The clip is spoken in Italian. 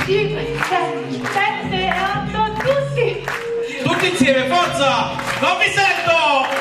5, 6, 7, 8, tutti! Tutti insieme, forza! Non vi sento!